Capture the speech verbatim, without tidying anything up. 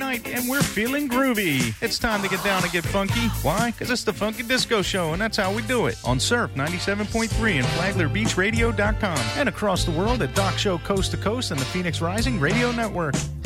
night, and we're feeling groovy. It's time to get down and get funky. Why? Because it's the Funky Disco Show, and that's how we do it. On Surf ninety-seven point three and Flagler Beach Radio dot com, and across the world at Doc Show Coast to Coast and the Phoenix Rising Radio Network.